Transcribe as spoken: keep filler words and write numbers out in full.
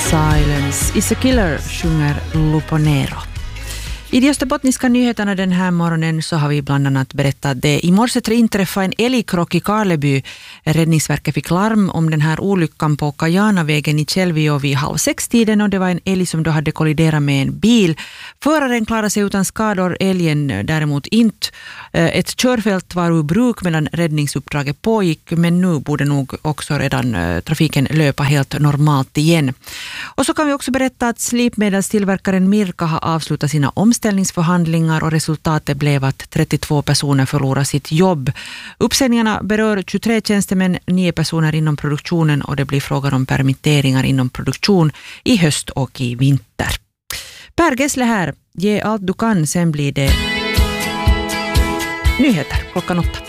Silence is a killer, sjunger Lupo Nero. I de österbottniska nyheterna den här morgonen så har vi bland annat berättat att det i morse inträffade en älgkrock i Karleby. Räddningsverket fick larm om den här olyckan på Kajanavägen i Källvio vid halv sex-tiden, och det var en älg som då hade kolliderat med en bil. Föraren klarade sig utan skador, älgen däremot inte. Ett körfält var ur bruk medan räddningsuppdraget pågick, men nu borde nog också redan trafiken löpa helt normalt igen. Och så kan vi också berätta att slipmedelstillverkaren Mirka har avslutat sina omställningsförhandlingar, och resultatet blev att trettiotvå personer förlorar sitt jobb. Uppsägningarna berör tjugotre tjänstemän, nio personer inom produktionen, och det blir frågan om permitteringar inom produktion i höst och i vinter. Per Gessle här, ge allt du kan, sen blir det nyheter klockan åtta.